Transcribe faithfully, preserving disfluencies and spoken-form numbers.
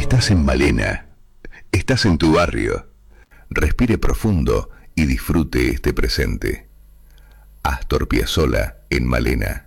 Estás en Malena. Estás en tu barrio. Respire profundo y disfrute este presente. Astor Piazzolla en Malena.